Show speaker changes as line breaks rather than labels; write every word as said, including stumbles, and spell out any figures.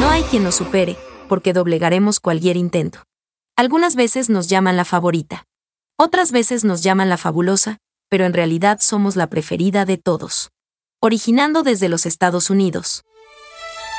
No hay quien nos supere, porque doblegaremos cualquier intento. Algunas veces nos llaman la favorita. Otras veces nos llaman la fabulosa, pero en realidad somos la preferida de todos. Originando desde los Estados Unidos.